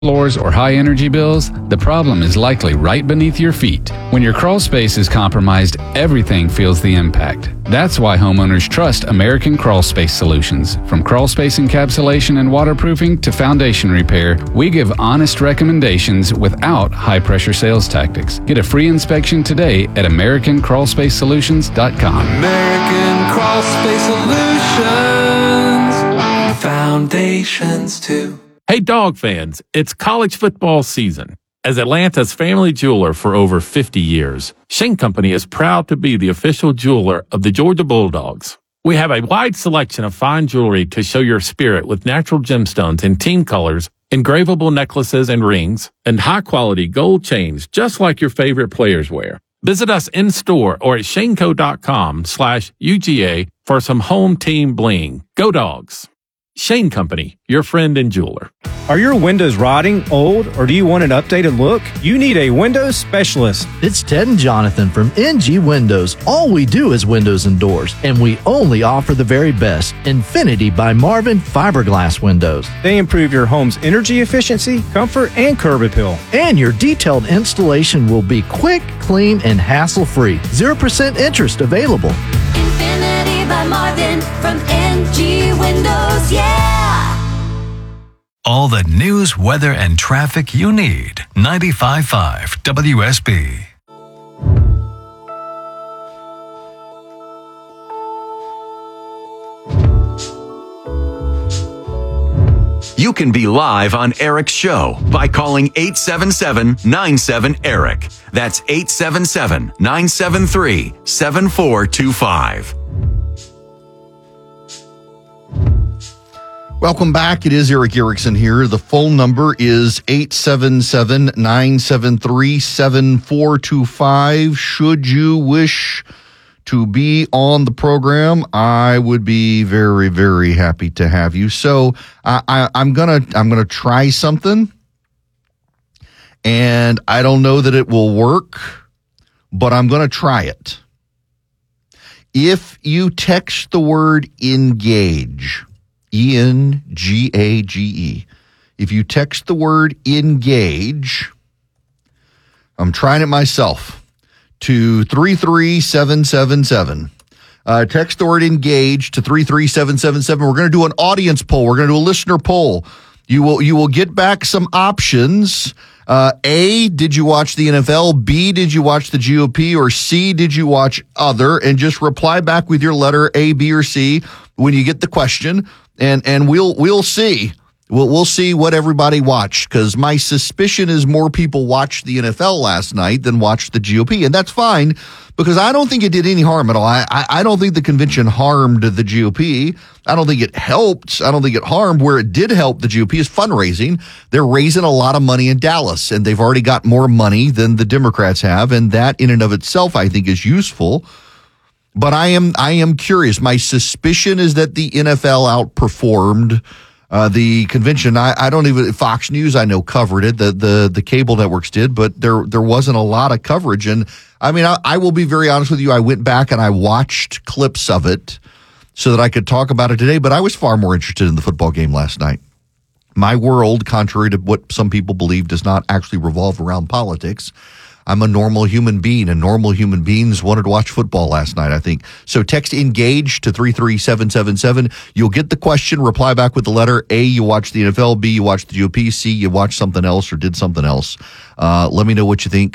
floors or high energy bills, the problem is likely right beneath your feet. When your crawl space is compromised, everything feels the impact. That's why homeowners trust American Crawl Space Solutions. From crawl space encapsulation and waterproofing to foundation repair, we give honest recommendations without high-pressure sales tactics. Get a free inspection today at AmericanCrawlSpaceSolutions.com. American Crawl Space Solutions. Foundations too. Hey, dog fans, it's college football season. As Atlanta's family jeweler for over 50 years, Shane Company is proud to be the official jeweler of the Georgia Bulldogs. We have a wide selection of fine jewelry to show your spirit with natural gemstones in team colors, engravable necklaces and rings, and high-quality gold chains just like your favorite players wear. Visit us in-store or at shaneco.com/UGA for some home team bling. Go Dogs! Shane Company, your friend and jeweler. Are your windows rotting, old, or do you want an updated look? You need a windows specialist. It's Ted and Jonathan from NG Windows. All we do is windows and doors, and we only offer the very best. Infinity by Marvin fiberglass windows. They improve your home's energy efficiency, comfort, and curb appeal. And your detailed installation will be quick, clean, and hassle-free. 0% interest available. Infinity by Marvin from NG Windows, yeah! All the news, weather, and traffic you need. 95.5 WSB. You can be live on Eric's show by calling 877-97-ERIC. That's 877-973-7425. Welcome back. It is Eric Erickson here. The phone number is 877-973-7425. Should you wish to be on the program, I would be very, very happy to have you. So I'm gonna try something, and I don't know that it will work, but I'm gonna try it. If you text the word engage, ENGAGE. If you text the word engage, I'm trying it myself, to 33777. Text the word engage to 33777. We're going to do an audience poll. We're going to do a listener poll. You will get back some options. A, did you watch the NFL? B, did you watch the GOP? Or C, did you watch other? And just reply back with your letter A, B, or C when you get the question. And we'll see. We'll see what everybody watched, because my suspicion is more people watched the NFL last night than watched the GOP, and that's fine, because I don't think it did any harm at all. I don't think the convention harmed the GOP. I don't think it helped. I don't think it harmed. Where it did help the GOP is fundraising. They're raising a lot of money in Dallas, and they've already got more money than the Democrats have, and that in and of itself I think is useful. But I am curious. My suspicion is that the NFL outperformed the convention. I don't even, Fox News I know covered it. The cable networks did, but there wasn't a lot of coverage. And I mean, I will be very honest with you. I went back and I watched clips of it so that I could talk about it today. But I was far more interested in the football game last night. My world, contrary to what some people believe, does not actually revolve around politics. I'm a normal human being, and normal human beings wanted to watch football last night, I think. So text engage to 33777. You'll get the question, reply back with the letter A, you watch the NFL, B, you watch the GOP, C, you watch something else or did something else. Let me know what you think,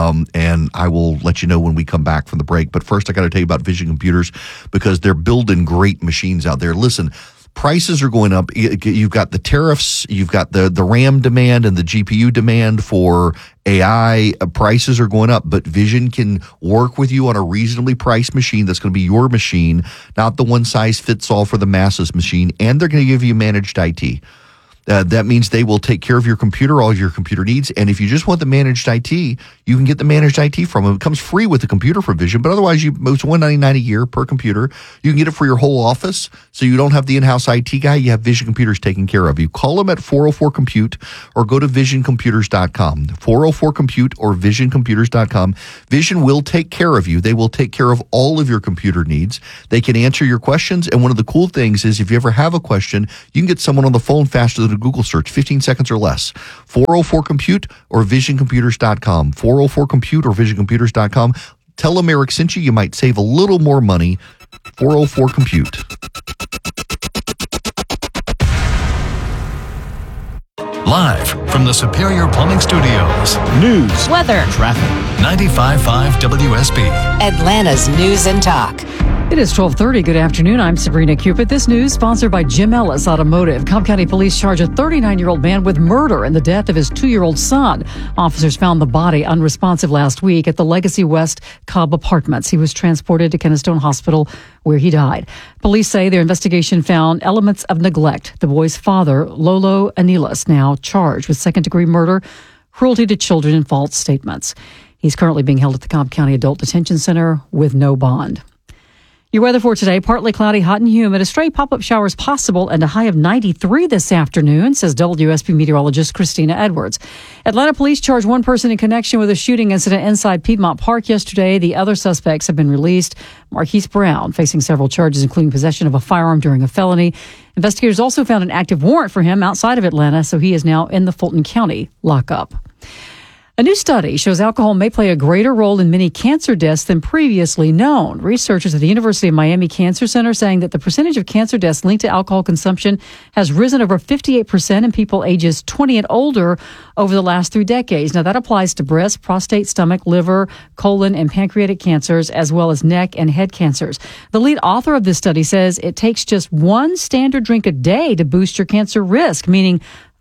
and I will let you know when we come back from the break. But first, I got to tell you about Vision Computers, because they're building great machines out there. Listen, prices are going up. You've got the tariffs, you've got the RAM demand and the GPU demand for AI. Prices are going up, but Vision can work with you on a reasonably priced machine that's going to be your machine, not the one-size-fits-all for the masses machine, and they're going to give you managed IT. That means they will take care of your computer, all of your computer needs. And if you just want the managed IT, you can get the managed IT from them. It comes free with the computer from Vision, but otherwise it's $199 a year per computer. You can get it for your whole office, so you don't have the in-house IT guy. You have Vision Computers taken care of. You call them at 404-COMPUTE or go to visioncomputers.com. 404-COMPUTE or visioncomputers.com. Vision will take care of you. They will take care of all of your computer needs. They can answer your questions, and one of the cool things is if you ever have a question, you can get someone on the phone faster than a Google search, 15 seconds or less. 404-COMPUTE or visioncomputers.com. 404-COMPUTE or visioncomputers.com. Tell them Eric sent you. You might save a little more money. 404-COMPUTE. Live from the Superior Plumbing Studios. News, weather, traffic. 95.5 WSB. Atlanta's News and Talk. It is 12:30. Good afternoon. I'm Sabrina Cupid. This news sponsored by Jim Ellis Automotive. Cobb County Police charge a 39-year-old man with murder in the death of his 2-year-old son. Officers found the body unresponsive last week at the Legacy West Cobb Apartments. He was transported to Kennestone Hospital where he died. Police say their investigation found elements of neglect. The boy's father, Lolo Anilas, now charged with second-degree murder, cruelty to children, and false statements. He's currently being held at the Cobb County Adult Detention Center with no bond. Your weather for today, partly cloudy, hot and humid. A stray pop-up showers possible and a high of 93 this afternoon, says WSB meteorologist Christina Edwards. Atlanta police charged one person in connection with a shooting incident inside Piedmont Park yesterday. The other suspects have been released. Marquise Brown facing several charges, including possession of a firearm during a felony. Investigators also found an active warrant for him outside of Atlanta, so he is now in the Fulton County lockup. A new study shows alcohol may play a greater role in many cancer deaths than previously known. Researchers at the University of Miami Cancer Center saying that the percentage of cancer deaths linked to alcohol consumption has risen over 58% in people ages 20 and older over the last 3 decades. Now, that applies to breast, prostate, stomach, liver, colon, and pancreatic cancers, as well as neck and head cancers. The lead author of this study says it takes just one standard drink a day to boost your cancer risk, meaning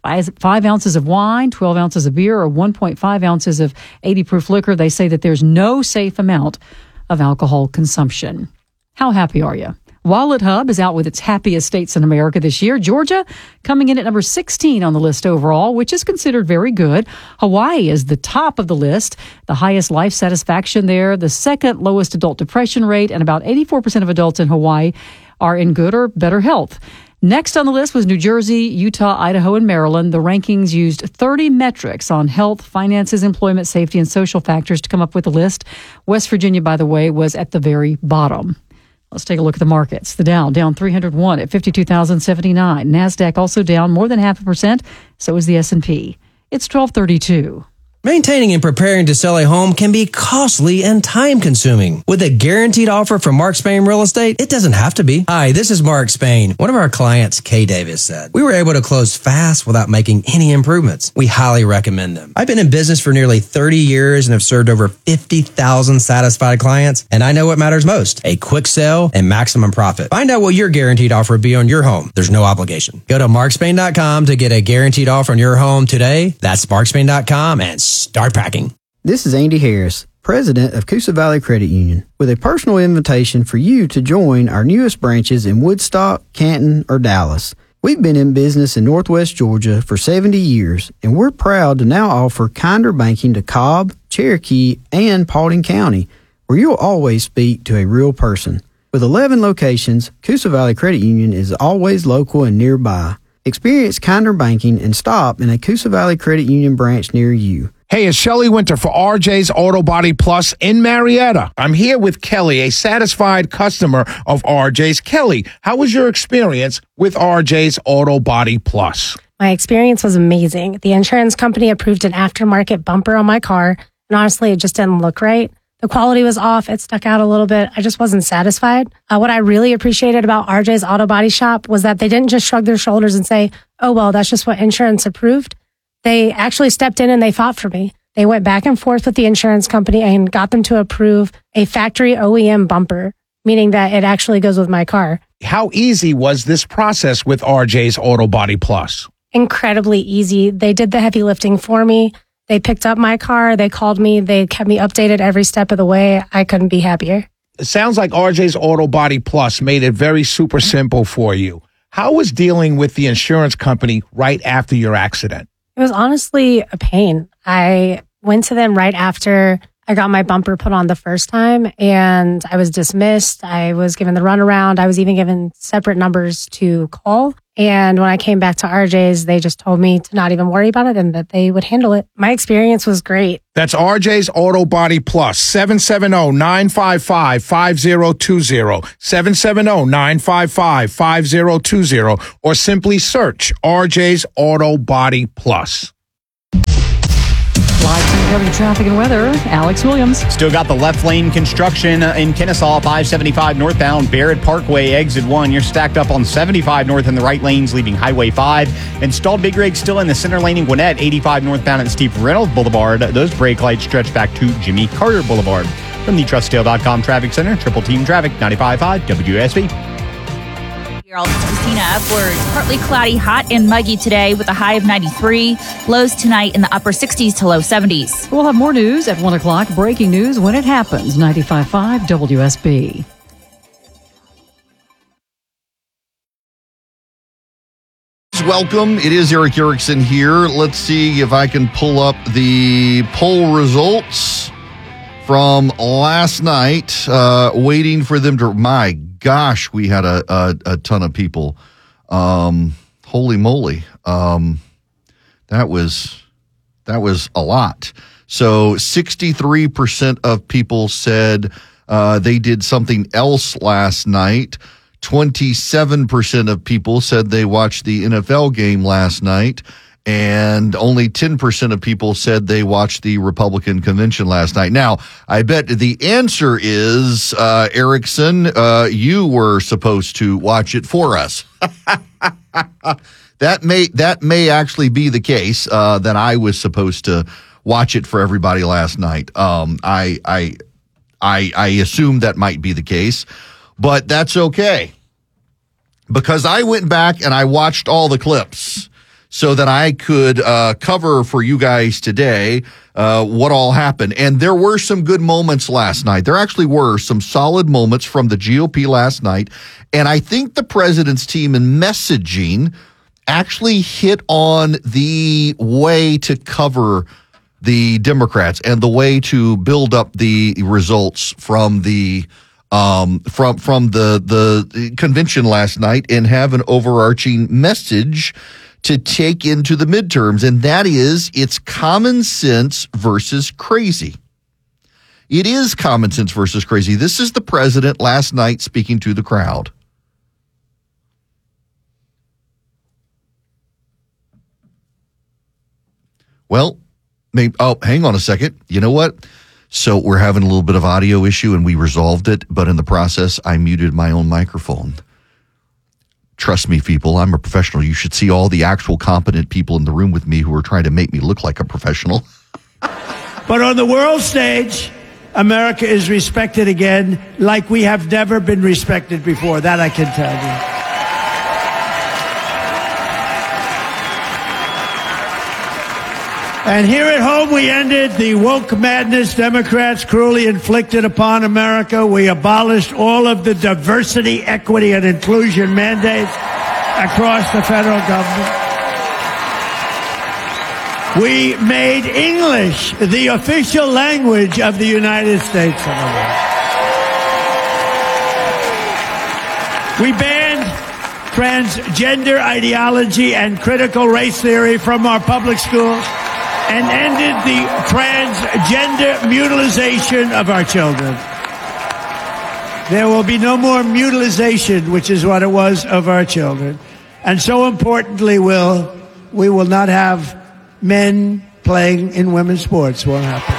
5 ounces of wine, 12 ounces of beer, or 1.5 ounces of 80 proof liquor. They say that there's no safe amount of alcohol consumption. How happy are you? Wallet Hub is out with its happiest states in America this year. Georgia coming in at number 16 on the list overall, which is considered very good. Hawaii is the top of the list, the highest life satisfaction there, the second lowest adult depression rate, and about 84% of adults in Hawaii are in good or better health. Next on the list was New Jersey, Utah, Idaho, and Maryland. The rankings used 30 metrics on health, finances, employment, safety, and social factors to come up with the list. West Virginia, by the way, was at the very bottom. Let's take a look at the markets. The Dow down 301 at 52,079. NASDAQ also down more than 0.5%. So is the S&P. It's 12:32. Maintaining and preparing to sell a home can be costly and time-consuming. With a guaranteed offer from Mark Spain Real Estate, it doesn't have to be. Hi, this is Mark Spain. One of our clients, Kay Davis, said, "We were able to close fast without making any improvements. We highly recommend them. I've been in business for nearly 30 years and have served over 50,000 satisfied clients, and I know what matters most, a quick sale and maximum profit. Find out what your guaranteed offer would be on your home. There's no obligation. Go to markspain.com to get a guaranteed offer on your home today. That's markspain.com and start packing." This is Andy Harris, president of Coosa Valley Credit Union, with a personal invitation for you to join our newest branches in Woodstock, Canton, or Dallas. We've been in business in Northwest Georgia for 70 years, and we're proud to now offer kinder banking to Cobb, Cherokee, and Paulding County, where you'll always speak to a real person. With 11 locations, Coosa Valley Credit Union is always local and nearby. Experience kinder banking and stop in a Coosa Valley Credit Union branch near you. Hey, it's Shelley Winter for RJ's Auto Body Plus in Marietta. I'm here with Kelly, a satisfied customer of RJ's. Kelly, how was your experience with RJ's Auto Body Plus? My experience was amazing. The insurance company approved an aftermarket bumper on my car, and honestly, it just didn't look right. The quality was off. It stuck out a little bit. I just wasn't satisfied. What I really appreciated about RJ's Auto Body Shop was that they didn't just shrug their shoulders and say, "Oh, well, that's just what insurance approved." They actually stepped in and they fought for me. They went back and forth with the insurance company and got them to approve a factory OEM bumper, meaning that it actually goes with my car. How easy was this process with RJ's Auto Body Plus? Incredibly easy. They did the heavy lifting for me. They picked up my car. They called me. They kept me updated every step of the way. I couldn't be happier. It sounds like RJ's Auto Body Plus made it very super simple for you. How was dealing with the insurance company right after your accident? It was honestly a pain. I went to them right after I got my bumper put on the first time, and I was dismissed. I was given the runaround. I was even given separate numbers to call. And when I came back to RJ's, they just told me to not even worry about it and that they would handle it. My experience was great. That's RJ's Auto Body Plus, 770-955-5020, 770-955-5020, or simply search RJ's Auto Body Plus. Live covering traffic and weather, Alex Williams. Still got the left lane construction in Kennesaw, 575 northbound, Barrett Parkway, exit 1. You're stacked up on 75 north in the right lanes, leaving Highway 5. Installed big rig still in the center lane in Gwinnett, 85 northbound at Steve Reynolds Boulevard. Those brake lights stretch back to Jimmy Carter Boulevard. From the TrustDale.com Traffic Center, Triple Team Traffic, 95.5 WSB. Christina upwards. Partly cloudy, hot and muggy today with a high of 93. Lows tonight in the upper 60s to low 70s. We'll have more news at 1 o'clock. Breaking news when it happens. 95.5 WSB. Welcome. It is Eric Erickson here. Let's see if I can pull up the poll results from last night. Waiting for them to... My gosh, we had a ton of people. Holy moly. That was a lot. So 63% of people said they did something else last night. 27% of people said they watched the NFL game last night. And only 10% of people said they watched the Republican convention last night. Now, I bet the answer is, Erickson, you were supposed to watch it for us. That may actually be the case, that I was supposed to watch it for everybody last night. I assume that might be the case, but that's okay. Because I went back and I watched all the clips, so that I could cover for you guys today what all happened. And there were some good moments last night. There actually were some solid moments from the GOP last night. And I think the president's team in messaging actually hit on the way to cover the Democrats and the way to build up the results from the the convention last night and have an overarching message to take into the midterms, and that is it's common sense versus crazy. It is common sense versus crazy. This is the president last night speaking to the crowd. Well, maybe, hang on a second. You know what? So we're having a little bit of audio issue, and we resolved it, but in the process, I muted my own microphone. Trust me, people, I'm a professional. You should see all the actual competent people in the room with me who are trying to make me look like a professional. But on the world stage, America is respected again like we have never been respected before. That I can tell you. And here at home, we ended the woke madness Democrats cruelly inflicted upon America. We abolished all of the diversity, equity, and inclusion mandates across the federal government. We made English the official language of the United States of America. We banned transgender ideology and critical race theory from our public schools and ended the transgender mutilization of our children. There will be no more mutilization, which is what it was, of our children. And so importantly, we will not have men playing in women's sports. Won't happen.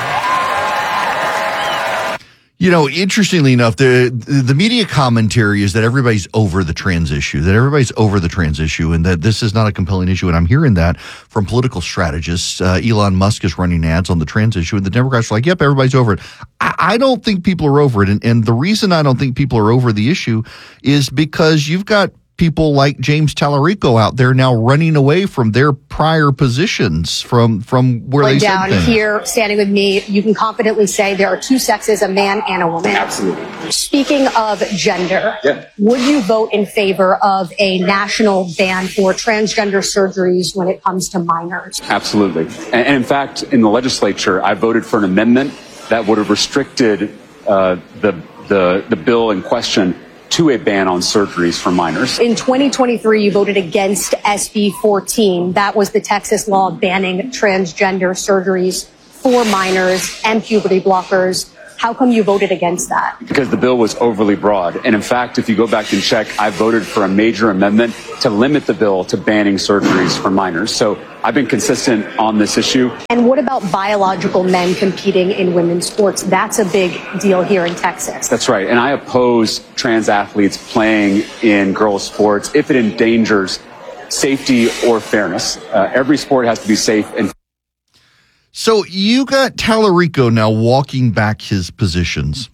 You know, interestingly enough, the media commentary is that everybody's over the trans issue, and that this is not a compelling issue. And I'm hearing that from political strategists. Elon Musk is running ads on the trans issue, and the Democrats are like, yep, everybody's over it. I don't think people are over it. And the reason I don't think people are over the issue is because you've got people like James Tallarico out there now running away from their prior positions from where they said down things. Here, standing with me, you can confidently say there are two sexes, a man and a woman. Absolutely. Speaking of gender, would you vote in favor of a national ban for transgender surgeries when it comes to minors? Absolutely. And in fact, in the legislature, I voted for an amendment that would have restricted the bill in question to a ban on surgeries for minors. In 2023, you voted against SB 14. That was the Texas law banning transgender surgeries for minors and puberty blockers. How come you voted against that? Because the bill was overly broad. And in fact, if you go back and check, I voted for a major amendment to limit the bill to banning surgeries for minors. So I've been consistent on this issue. And what about biological men competing in women's sports? That's a big deal here in Texas. That's right. And I oppose trans athletes playing in girls' sports if it endangers safety or fairness. Every sport has to be safe and So you got Tallarico now walking back his positions.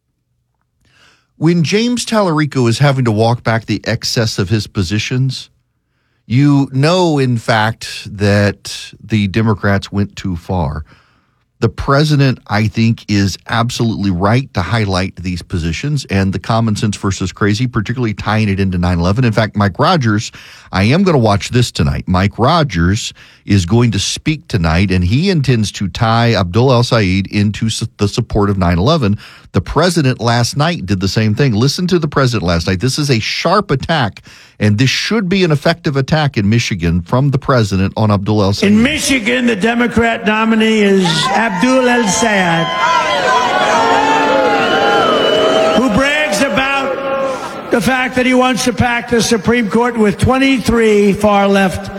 When James Tallarico is having to walk back the excess of his positions, you know, in fact, that the Democrats went too far. The president, I think, is absolutely right to highlight these positions and the common sense versus crazy, particularly tying it into 9/11. In fact, Mike Rogers, I am going to watch this tonight. Mike Rogers is going to speak tonight, and he intends to tie Abdul El-Sayed into the support of 9/11. The president last night did the same thing. Listen to the president last night. This is a sharp attack, and this should be an effective attack in Michigan from the president on Abdul El-Sayed. In Michigan, the Democrat nominee is Abdul El-Sayed, who brags about the fact that he wants to pack the Supreme Court with 23 far-left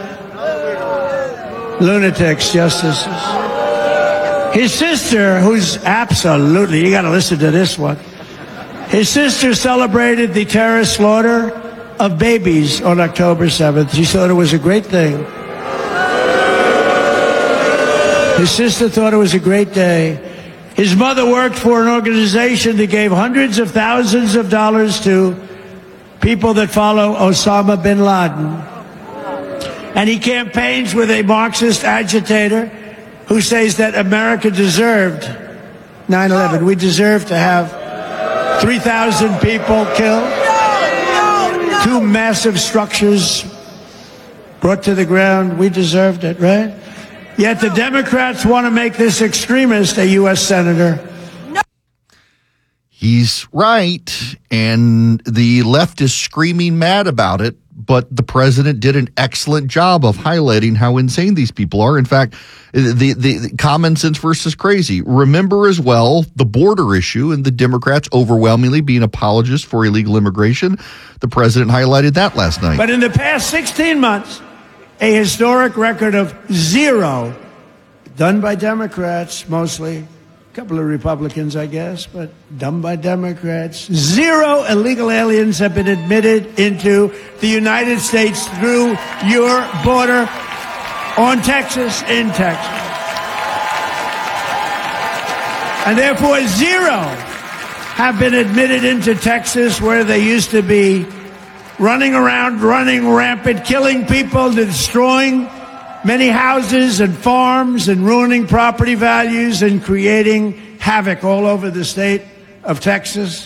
lunatics, justices. His sister, who's absolutely, you got to listen to this one. His sister celebrated the terrorist slaughter of babies on October 7th. She thought it was a great thing. His sister thought it was a great day. His mother worked for an organization that gave hundreds of thousands of dollars to people that follow Osama bin Laden. And he campaigns with a Marxist agitator who says that America deserved 9/11. We deserve to have 3,000 people killed, two massive structures brought to the ground. We deserved it, right? Yet the Democrats want to make this extremist a U.S. senator. He's right, and the left is screaming mad about it, but the president did an excellent job of highlighting how insane these people are. In fact, the common sense versus crazy. Remember as well the border issue and the Democrats overwhelmingly being apologists for illegal immigration. The president highlighted that last night. But in the past 16 months, a historic record of zero, done by Democrats mostly. A couple of Republicans, I guess, but done by Democrats. Zero illegal aliens have been admitted into the United States through your border on Texas, in Texas. And therefore, zero have been admitted into Texas, where they used to be running around, running rampant, killing people, destroying many houses and farms and ruining property values and creating havoc all over the state of Texas.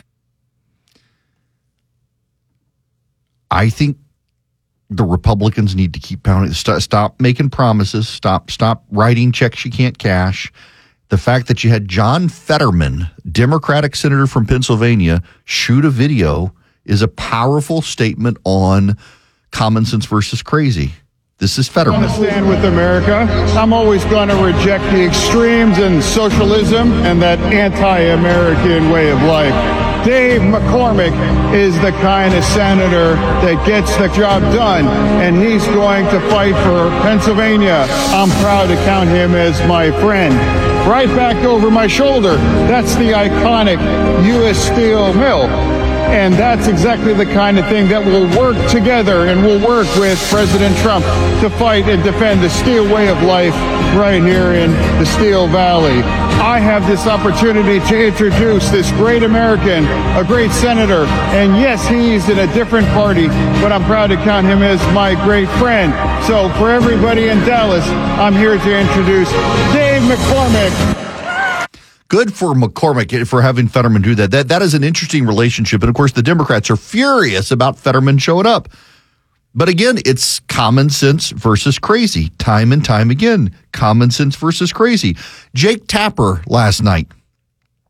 I think the Republicans need to keep pounding. Stop making promises. Stop writing checks you can't cash. The fact that you had John Fetterman, Democratic senator from Pennsylvania, shoot a video is a powerful statement on common sense versus crazy. This is Fetterman. I'm going to stand with America. I'm always going to reject the extremes and socialism and that anti-American way of life. Dave McCormick is the kind of senator that gets the job done, and he's going to fight for Pennsylvania. I'm proud to count him as my friend. Right back over my shoulder, that's the iconic U.S. Steel mill. And that's exactly the kind of thing that will work together, and we'll work with President Trump to fight and defend the steel way of life right here in the Steel Valley. I have this opportunity to introduce this great American, a great senator, and yes, he's in a different party, but I'm proud to count him as my great friend. So for everybody in Dallas, I'm here to introduce Dave McCormick. Good for McCormick for having Fetterman do that. That is an interesting relationship. And, of course, the Democrats are furious about Fetterman showing up. But, again, it's common sense versus crazy. Time and time again, common sense versus crazy. Jake Tapper last night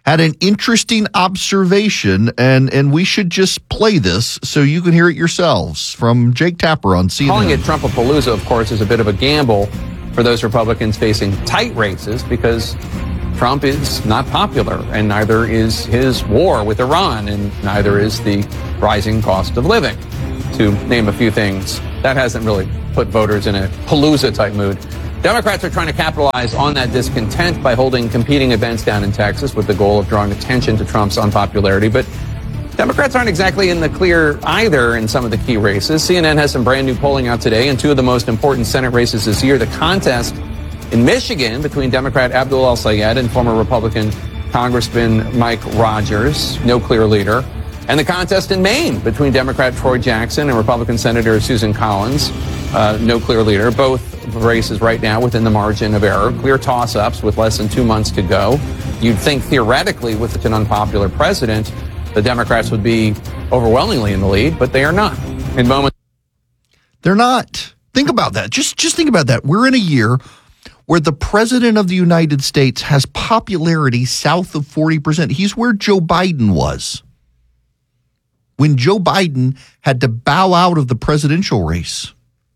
had an interesting observation, and we should just play this so you can hear it yourselves from Jake Tapper on CNN. Calling it Trumpapalooza, of course, is a bit of a gamble for those Republicans facing tight races because Trump is not popular, and neither is his war with Iran, and neither is the rising cost of living, to name a few things. That hasn't really put voters in a palooza-type mood. Democrats are trying to capitalize on that discontent by holding competing events down in Texas with the goal of drawing attention to Trump's unpopularity. But Democrats aren't exactly in the clear either in some of the key races. CNN has some brand new polling out today in two of the most important Senate races this year. The contest in Michigan between Democrat Abdul El-Sayed and former Republican Congressman Mike Rogers, no clear leader. And the contest in Maine between Democrat Troy Jackson and Republican Senator Susan Collins, no clear leader. Both races right now within the margin of error, clear toss-ups with less than 2 months to go. You'd think theoretically with an unpopular president, the Democrats would be overwhelmingly in the lead, but they are not. In moments, they're not. Think about that. Just think about that. We're in a year where the president of the United States has popularity south of 40%. He's where Joe Biden was when Joe Biden had to bow out of the presidential race.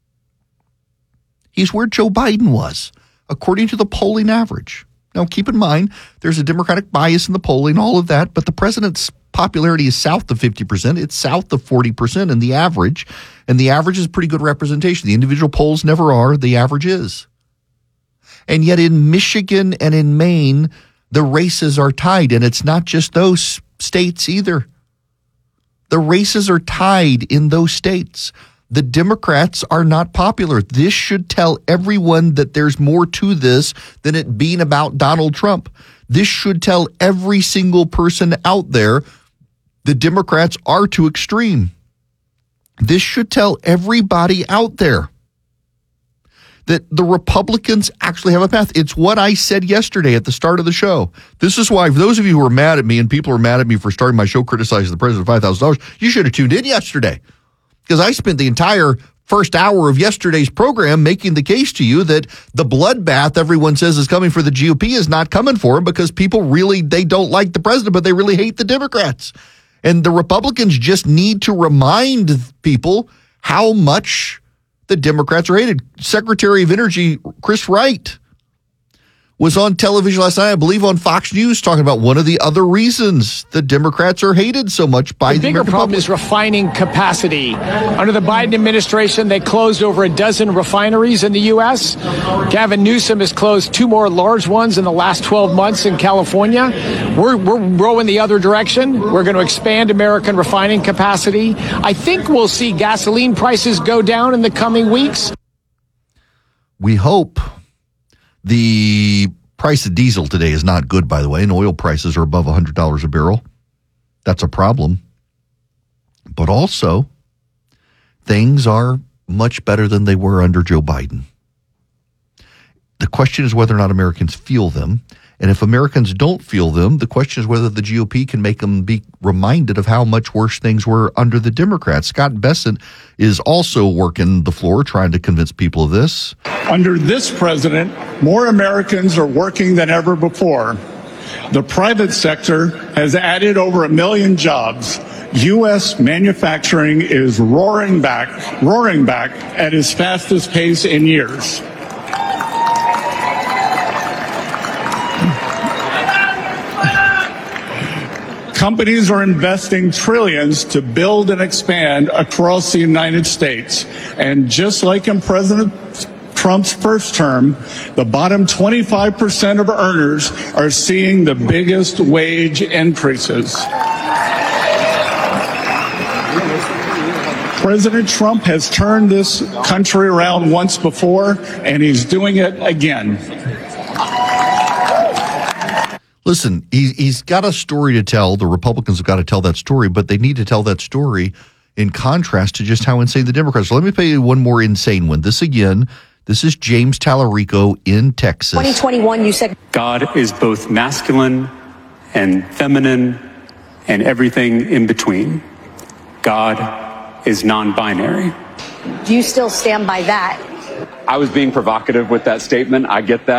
He's where Joe Biden was, according to the polling average. Now, keep in mind, there's a Democratic bias in the polling, all of that, but the president's popularity is south of 50%. It's south of 40% in the average, and the average is pretty good representation. The individual polls never are. The average is. And yet in Michigan and in Maine, the races are tied, and it's not just those states either. The races are tied in those states. The Democrats are not popular. This should tell everyone that there's more to this than it being about Donald Trump. This should tell every single person out there the Democrats are too extreme. This should tell everybody out there that the Republicans actually have a path. It's what I said yesterday at the start of the show. This is why, for those of you who are mad at me and people are mad at me for starting my show criticizing the president of $5,000, you should have tuned in yesterday. Because I spent the entire first hour of yesterday's program making the case to you that the bloodbath everyone says is coming for the GOP is not coming for them because people really, they don't like the president, but they really hate the Democrats. And the Republicans just need to remind people how much the Democrats are hated. Secretary of Energy Chris Wright was on television last night, I believe on Fox News, talking about one of the other reasons the Democrats are hated so much by the bigger problem is refining capacity. Under the Biden administration, they closed over a dozen refineries in the U.S. Gavin Newsom has closed 2 more large ones in the last 12 months in California. We're rowing the other direction. We're going to expand American refining capacity. I think we'll see gasoline prices go down in the coming weeks. We hope. The price of diesel today is not good, by the way, and oil prices are above $100 a barrel. That's a problem. But also, things are much better than they were under Joe Biden. The question is whether or not Americans feel them. And if Americans don't feel them, the question is whether the GOP can make them be reminded of how much worse things were under the Democrats. Scott Bessent is also working the floor trying to convince people of this. Under this president, more Americans are working than ever before. The private sector has added over 1 million jobs. U.S. manufacturing is roaring back at its fastest pace in years. Companies are investing trillions to build and expand across the United States. And just like in President Trump's first term, the bottom 25% of earners are seeing the biggest wage increases. President Trump has turned this country around once before, and he's doing it again. Listen, he's got a story to tell. The Republicans have got to tell that story, but they need to tell that story in contrast to just how insane the Democrats are. So let me play you one more insane one. This is James Tallarico in Texas. 2021, you said God is both masculine and feminine and everything in between. God is non-binary. Do you still stand by that? I was being provocative with that statement. I get that.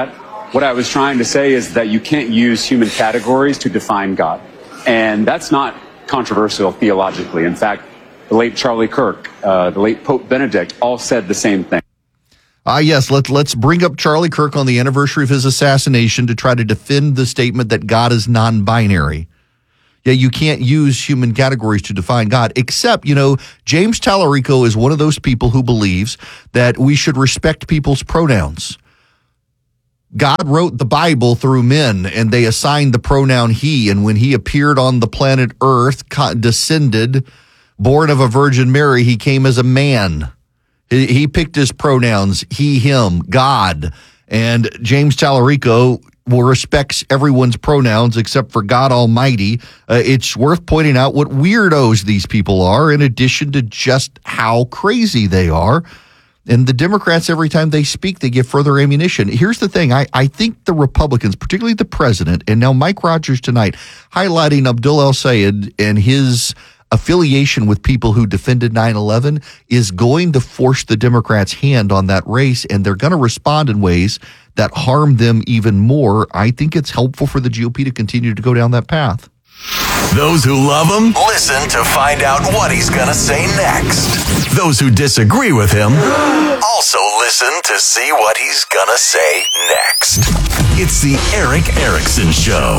what I was trying to say is that you can't use human categories to define God. And that's not controversial theologically. In fact, the late Charlie Kirk, the late Pope Benedict all said the same thing. Yes, let's bring up Charlie Kirk on the anniversary of his assassination to try to defend the statement that God is non-binary. Yeah, you can't use human categories to define God, except, James Tallarico is one of those people who believes that we should respect people's pronouns. God wrote the Bible through men, and they assigned the pronoun he, and when he appeared on the planet Earth, descended, born of a Virgin Mary, he came as a man. He picked his pronouns, he, him, God. And James Tallarico respects everyone's pronouns except for God Almighty. It's worth pointing out what weirdos these people are, in addition to just how crazy they are. And the Democrats, every time they speak, they give further ammunition. Here's the thing. I think the Republicans, particularly the president, and now Mike Rogers tonight, highlighting Abdul El-Sayed and his affiliation with people who defended 9/11 is going to force the Democrats' hand on that race, and they're going to respond in ways that harm them even more. I think it's helpful for the GOP to continue to go down that path. Those who love him, listen to find out what he's going to say next. Those who disagree with him, also listen to see what he's going to say next. It's the Eric Erickson Show.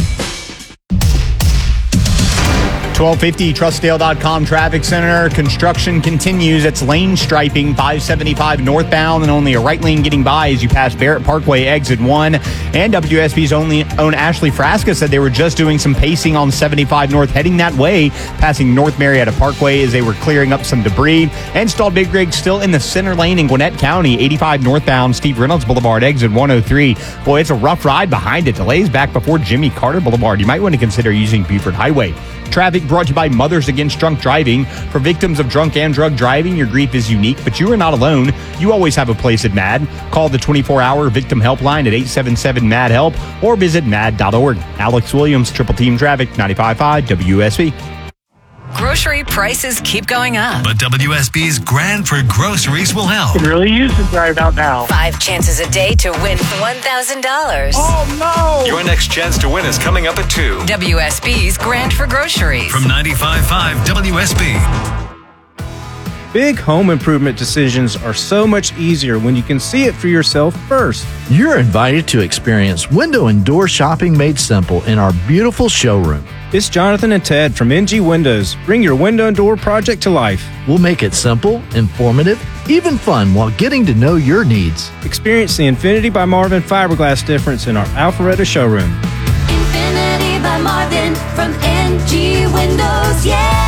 1250 Trustdale.com traffic center. Construction continues. It's lane striping 575 northbound and only a right lane getting by as you pass Barrett Parkway exit 1. And WSB's own Ashley Frasca said they were just doing some pacing on 75 north heading that way, passing North Marietta Parkway as they were clearing up some debris. And stalled big rig still in the center lane in Gwinnett County, 85 northbound Steve Reynolds Boulevard exit 103. Boy, it's a rough ride behind it. Delays back before Jimmy Carter Boulevard. You might want to consider using Buford Highway. Traffic brought to you by Mothers Against Drunk Driving. For victims of drunk and drug driving, your grief is unique, but you are not alone. You always have a place at MAD. Call the 24-hour victim helpline at 877-MAD-HELP or visit mad.org. Alex Williams, Triple Team Traffic, 95.5 WSB. Grocery prices keep going up. But WSB's Grand for Groceries will help. Can really use it right about now. 5 chances a day to win $1,000. Oh, no! Your next chance to win is coming up at 2. WSB's Grand for Groceries. From 95.5 WSB. Big home improvement decisions are so much easier when you can see it for yourself first. You're invited to experience window and door shopping made simple in our beautiful showroom. It's Jonathan and Ted from NG Windows. Bring your window and door project to life. We'll make it simple, informative, even fun while getting to know your needs. Experience the Infinity by Marvin fiberglass difference in our Alpharetta showroom. Infinity by Marvin from NG Windows, yeah!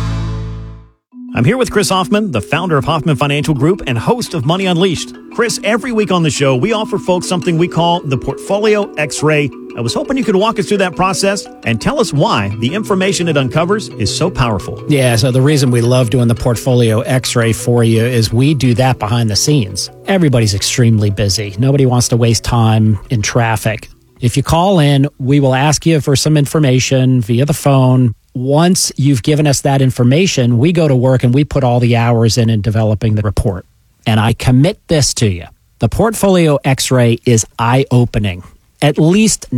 I'm here with Chris Hoffman, the founder of Hoffman Financial Group and host of Money Unleashed. Chris, every week on the show, we offer folks something we call the Portfolio X-Ray. I was hoping you could walk us through that process and tell us why the information it uncovers is so powerful. Yeah, so the reason we love doing the Portfolio X-Ray for you is we do that behind the scenes. Everybody's extremely busy. Nobody wants to waste time in traffic. If you call in, we will ask you for some information via the phone. Once you've given us that information, we go to work and we put all the hours in developing the report. And I commit this to you. The Portfolio X-Ray is eye-opening. At least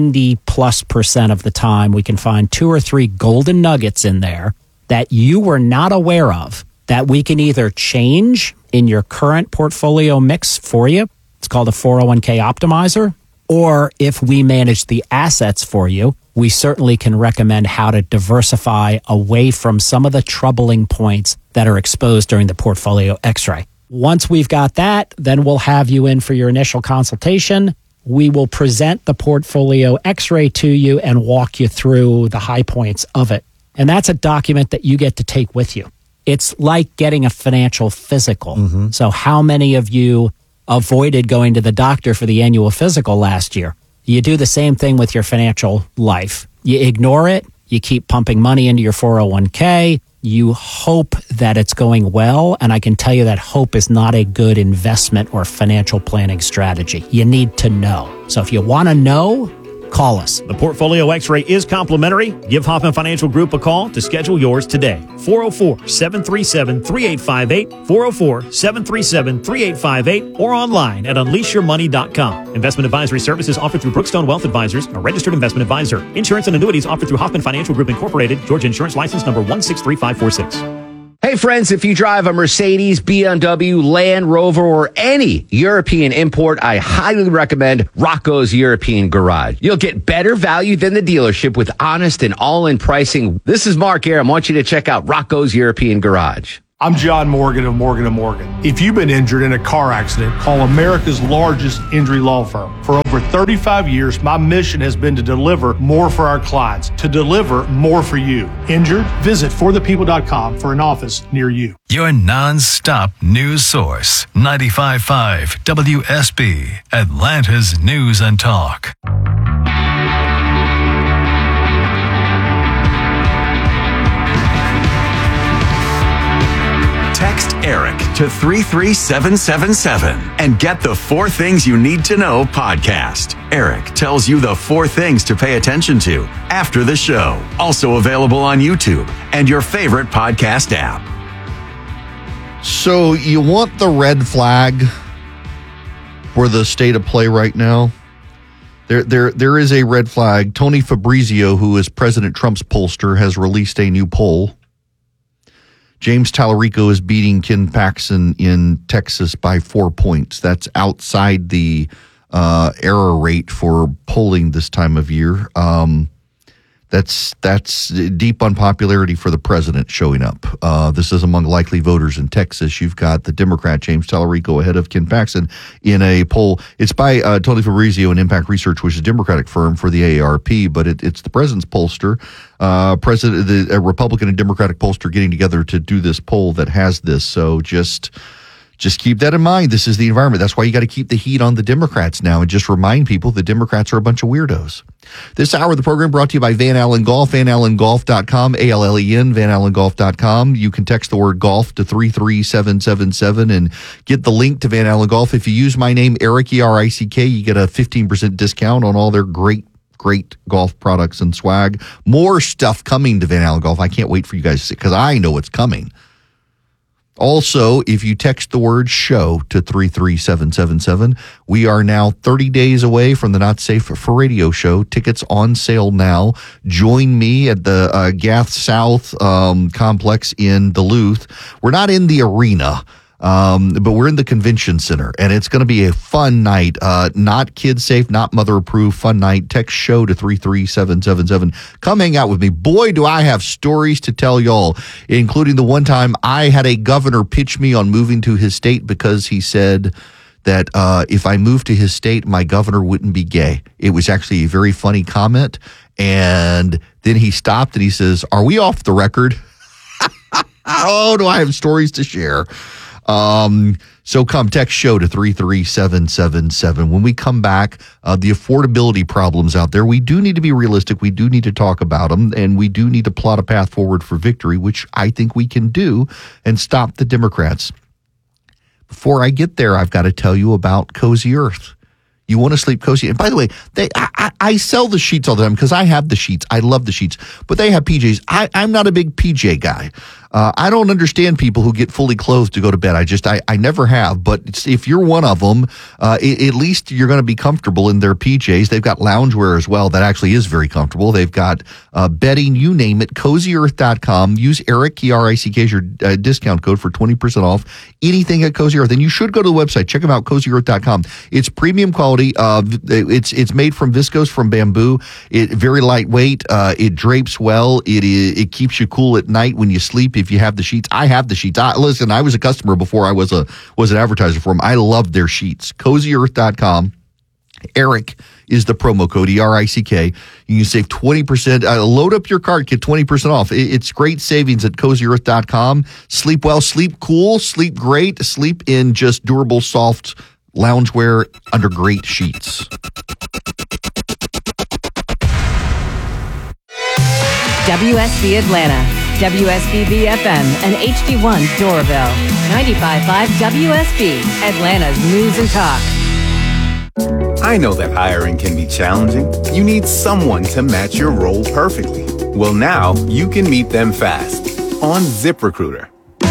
90+% of the time, we can find 2 or 3 golden nuggets in there that you were not aware of that we can either change in your current portfolio mix for you. It's called a 401k optimizer. Or if we manage the assets for you, we certainly can recommend how to diversify away from some of the troubling points that are exposed during the Portfolio X-ray. Once we've got that, then we'll have you in for your initial consultation. We will present the Portfolio X-ray to you and walk you through the high points of it. And that's a document that you get to take with you. It's like getting a financial physical. Mm-hmm. So how many of you avoided going to the doctor for the annual physical last year? You do the same thing with your financial life. You ignore it. You keep pumping money into your 401k. You hope that it's going well. And I can tell you that hope is not a good investment or financial planning strategy. You need to know. So if you want to know, Call us. The Portfolio X-ray is complimentary. Give Hoffman Financial Group a call to schedule yours today. 404-737-3858, 404-737-3858, or online at unleashyourmoney.com. Investment advisory services offered through Brookstone Wealth Advisors, a registered investment advisor. Insurance and annuities offered through Hoffman Financial Group Incorporated, Georgia Insurance License number 163546. Hey friends, if you drive a Mercedes, BMW, Land Rover, or any European import, I highly recommend Rocco's European Garage. You'll get better value than the dealership with honest and all-in pricing. This is Mark Aram. I want you to check out Rocco's European Garage. I'm John Morgan of Morgan & Morgan. If you've been injured in a car accident, call America's largest injury law firm. For over 35 years, my mission has been to deliver more for our clients, to deliver more for you. Injured? Visit forthepeople.com for an office near you. Your non-stop news source, 95.5 WSB, Atlanta's News and Talk. Text Eric to 33777 and get the 4 Things You Need to Know podcast. Eric tells you the 4 things to pay attention to after the show. Also available on YouTube and your favorite podcast app. So you want the red flag for the state of play right now? There is a red flag. Tony Fabrizio, who is President Trump's pollster, has released a new poll. James Tallarico is beating Ken Paxton in Texas by 4 points. That's outside the error rate for polling this time of year. That's deep unpopularity for the president showing up. This is among likely voters in Texas. You've got the Democrat James Tallarico ahead of Ken Paxton in a poll. It's by Tony Fabrizio and Impact Research, which is a Democratic firm for the AARP, but it's the president's pollster, a Republican and Democratic pollster getting together to do this poll that has this. So just keep that in mind. This is the environment. That's why you got to keep the heat on the Democrats now and just remind people the Democrats are a bunch of weirdos. This hour of the program brought to you by Van Allen Golf, vanallengolf.com, ALLEN, vanallengolf.com. You can text the word golf to 33777 and get the link to Van Allen Golf. If you use my name, Eric, E-R-I-C-K, you get a 15% discount on all their great golf products and swag. More stuff coming to Van Allen Golf. I can't wait for you guys to see, because I know it's coming. Also, if you text the word show to 33777, we are now 30 days away from the Not Safe for Radio show. Tickets on sale now. Join me at the Gath South complex in Duluth. We're not in the arena, but we're in the convention center, and it's going to be a fun night. Not kid safe, not mother approved, fun night. Text show to 33777. Come hang out with me. Boy, do I have stories to tell y'all, including the one time I had a governor pitch me on moving to his state because he said that if I moved to his state, my governor wouldn't be gay. It was actually a very funny comment. And then he stopped and he says, "Are we off the record?" Oh, do I have stories to share? So come text show to 33777. When we come back, the affordability problems out there, we do need to be realistic. We do need to talk about them, and we do need to plot a path forward for victory, which I think we can do, and stop the Democrats. Before I get there, I've got to tell you about Cozy Earth. You want to sleep cozy. And by the way, I sell the sheets all the time because I have the sheets. I love the sheets. But they have PJs. I'm not a big PJ guy. I don't understand people who get fully clothed to go to bed. I never have. But if you're one of them, at least you're going to be comfortable in their PJs. They've got loungewear as well. That actually is very comfortable. They've got bedding, you name it. CozyEarth.com. Use Eric, E-R-I-C-K, as your discount code for 20% off anything at Cozy Earth. And you should go to the website. Check them out, CozyEarth.com. It's premium quality. It's made from viscose, from bamboo. Very lightweight. It drapes well. It keeps you cool at night when you sleep. If you have the sheets, I have the sheets. Listen, I was a customer before I was an advertiser for them. I love their sheets. CozyEarth.com. Eric is the promo code, E-R-I-C-K. You can save 20%. Load up your cart, get 20% off. It's great savings at CozyEarth.com. Sleep well, sleep cool, sleep great, sleep in just durable, soft loungewear under great sheets. WSB Atlanta, WSBB FM, and HD1 Doraville. 95.5 WSB, Atlanta's News and Talk. I know that hiring can be challenging. You need someone to match your role perfectly. Well, now you can meet them fast on ZipRecruiter.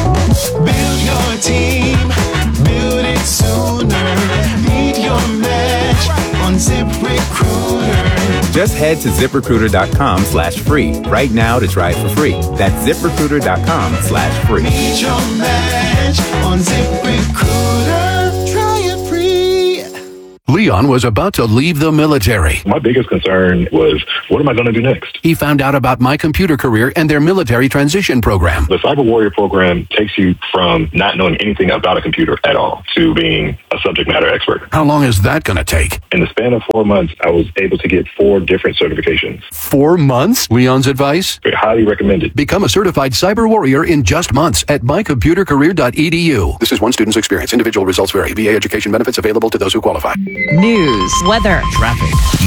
Build your team, build it sooner. Meet your match on ZipRecruiter. Just head to ZipRecruiter.com/free right now to try it for free. That's ZipRecruiter.com/free. Meet your match on ZipRecruiter. Try it free. Leon was about to leave the military. My biggest concern was, what am I going to do next? He found out about My Computer Career and their military transition program. The Cyber Warrior program takes you from not knowing anything about a computer at all to being a subject matter expert. How long is that going to take? In the span of 4 months, I was able to get 4 different certifications. 4 months? Leon's advice? Highly recommended. Become a certified cyber warrior in just months at mycomputercareer.edu. This is one student's experience. Individual results vary. VA education benefits available to those who qualify. News, weather, traffic.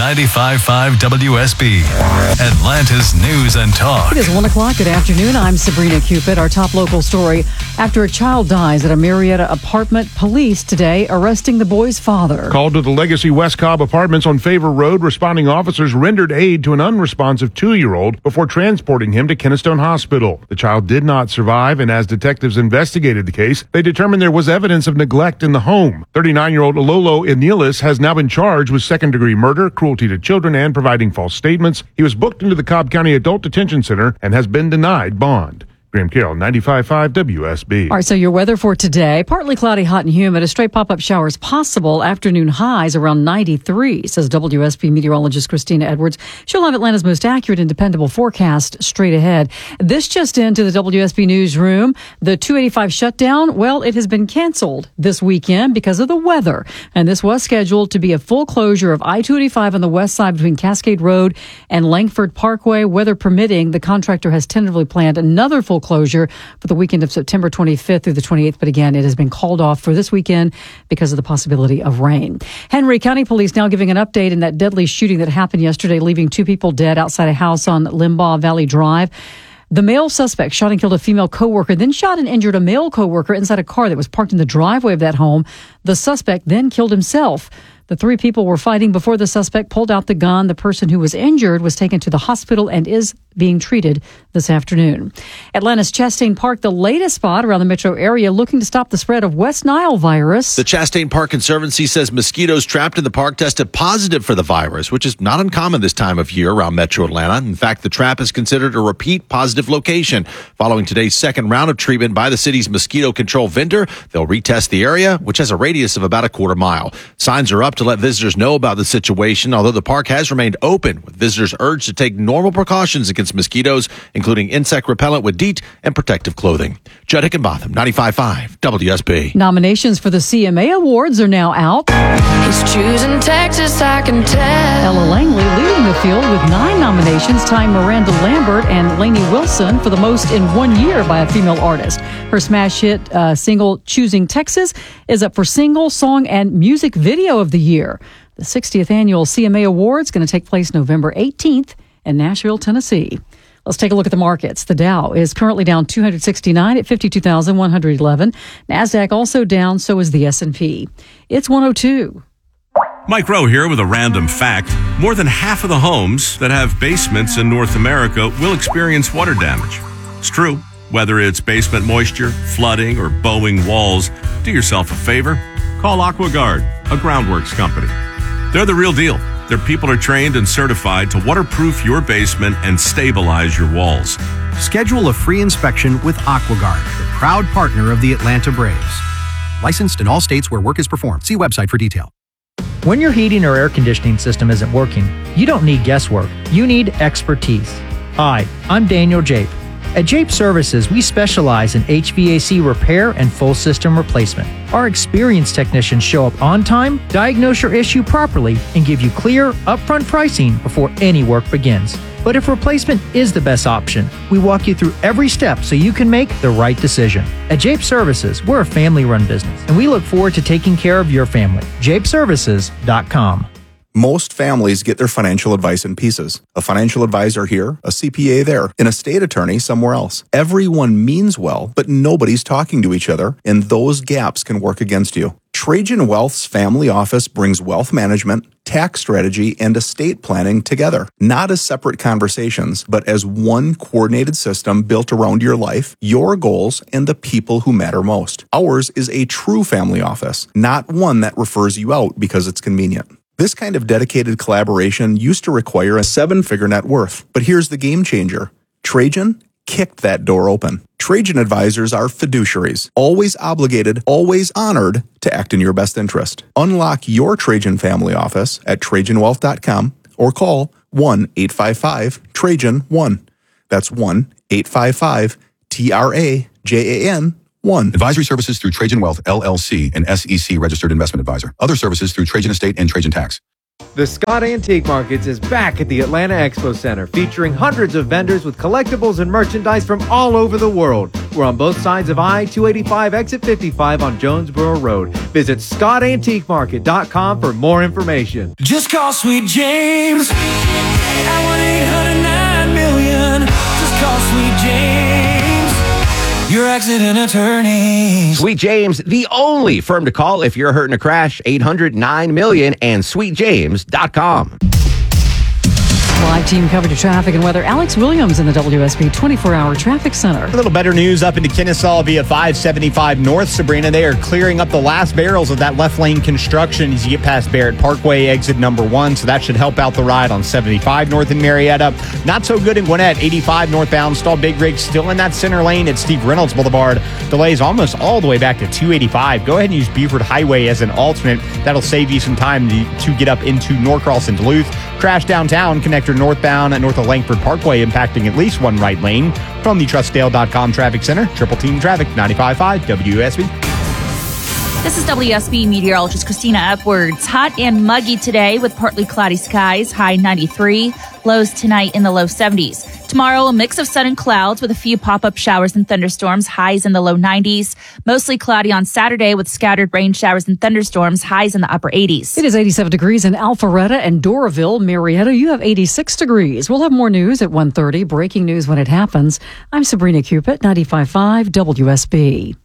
95.5 WSB, Atlanta's news and talk. It is 1 o'clock. Good afternoon. I'm Sabrina Cupid. Our top local story. After a child dies at a Marietta apartment, police today arresting the boy's father. Called to the Legacy West Cobb Apartments on Favor Road, responding officers rendered aid to an unresponsive 2-year-old before transporting him to Kennestone Hospital. The child did not survive, and as detectives investigated the case, they determined there was evidence of neglect in the home. 39-year-old Ololo Enilis has now been charged with second-degree murder, cruelty to children, and providing false statements. He was booked into the Cobb County Adult Detention Center and has been denied bond. Graham Carroll, 95.5 WSB. All right, so your weather for today, partly cloudy, hot and humid. A stray pop-up showers possible. Afternoon highs around 93, says WSB meteorologist Christina Edwards. She'll have Atlanta's most accurate and dependable forecast straight ahead. This just into the WSB newsroom. The 285 shutdown, well, it has been canceled this weekend because of the weather. And this was scheduled to be a full closure of I-285 on the west side between Cascade Road and Langford Parkway. Weather permitting, the contractor has tentatively planned another full closure for the weekend of September 25th through the 28th. But again, it has been called off for this weekend because of the possibility of rain. Henry County Police now giving an update in that deadly shooting that happened yesterday, leaving 2 people dead outside a house on Limbaugh Valley Drive. The male suspect shot and killed a female coworker, then shot and injured a male coworker inside a car that was parked in the driveway of that home. The suspect then killed himself. The 3 people were fighting before the suspect pulled out the gun. The person who was injured was taken to the hospital and is being treated this afternoon. Atlanta's Chastain Park, the latest spot around the metro area looking to stop the spread of West Nile virus. The Chastain Park Conservancy says mosquitoes trapped in the park tested positive for the virus, which is not uncommon this time of year around metro Atlanta. In fact, the trap is considered a repeat positive location. Following today's second round of treatment by the city's mosquito control vendor, they'll retest the area, which has a radius of about a quarter mile. Signs are up to let visitors know about the situation, although the park has remained open, with visitors urged to take normal precautions against mosquitoes, including insect repellent with DEET and protective clothing. Judd Hickenbotham, 95.5 WSB. Nominations for the CMA Awards are now out. He's choosing Texas, I can tell. Ella Langley leading the field with 9 nominations, tying Miranda Lambert and Lainey Wilson for the most in 1 year by a female artist. Her smash hit single Choosing Texas is up for single, song, and music video of the year. The 60th annual CMA Awards going to take place November 18th in Nashville, Tennessee. Let's take a look at the markets. The Dow is currently down 269 at 52,111. NASDAQ also down, so is the S&P. It's 102. Mike Rowe here with a random fact. More than half of the homes that have basements in North America will experience water damage. It's true. Whether it's basement moisture, flooding, or bowing walls, do yourself a favor. Call AquaGuard, a groundworks company. They're the real deal. Their people are trained and certified to waterproof your basement and stabilize your walls. Schedule a free inspection with AquaGuard, the proud partner of the Atlanta Braves. Licensed in all states where work is performed. See website for detail. When your heating or air conditioning system isn't working, you don't need guesswork. You need expertise. Hi, I'm Daniel Jape. At Jape Services, we specialize in HVAC repair and full system replacement. Our experienced technicians show up on time, diagnose your issue properly, and give you clear, upfront pricing before any work begins. But if replacement is the best option, we walk you through every step so you can make the right decision. At Jape Services, we're a family-run business, and we look forward to taking care of your family. JapeServices.com. Most families get their financial advice in pieces. A financial advisor here, a CPA there, an estate attorney somewhere else. Everyone means well, but nobody's talking to each other, and those gaps can work against you. Trajan Wealth's family office brings wealth management, tax strategy, and estate planning together, not as separate conversations, but as one coordinated system built around your life, your goals, and the people who matter most. Ours is a true family office, not one that refers you out because it's convenient. This kind of dedicated collaboration used to require a 7-figure net worth, but here's the game changer. Trajan kicked that door open. Trajan advisors are fiduciaries, always obligated, always honored to act in your best interest. Unlock your Trajan family office at TrajanWealth.com or call 1-855-TRAJAN-1. That's 1-855-TRAJAN-1. Advisory services through Trajan Wealth, LLC, an SEC registered investment advisor. Other services through Trajan Estate and Trajan Tax. The Scott Antique Markets is back at the Atlanta Expo Center, featuring hundreds of vendors with collectibles and merchandise from all over the world. We're on both sides of I-285 exit 55 on Jonesboro Road. Visit ScottAntiqueMarket.com for more information. Just call Sweet James at 1-800-9-million. Just call Sweet James, your accident attorney. Sweet James, the only firm to call if you're hurt in a crash. 800-9-million and sweetjames.com. Live team coverage of traffic and weather. Alex Williams in the WSB 24-hour traffic center. A little better news up into Kennesaw via 575 North, Sabrina. They are clearing up the last barrels of that left lane construction as you get past Barrett Parkway, exit number 1. So that should help out the ride on 75 North in Marietta. Not so good in Gwinnett, 85 northbound. Stalled big rig still in that center lane at Steve Reynolds Boulevard. Delays almost all the way back to 285. Go ahead and use Buford Highway as an alternate. That'll save you some time to get up into Norcross and Duluth. Crash downtown, connector northbound at north of Langford Parkway, impacting at least one right lane. From the TrustDale.com Traffic Center, Triple Team Traffic, 95.5 WSB. This is WSB meteorologist Christina Edwards. Hot and muggy today with partly cloudy skies, high 93. Lows tonight in the low 70s. Tomorrow, a mix of sun and clouds with a few pop-up showers and thunderstorms, highs in the low 90s. Mostly cloudy on Saturday with scattered rain showers and thunderstorms, highs in the upper 80s. It is 87 degrees in Alpharetta and Doraville. Marietta, you have 86 degrees. We'll have more news at 1:30. Breaking news when it happens. I'm Sabrina Cupid, 95.5 WSB.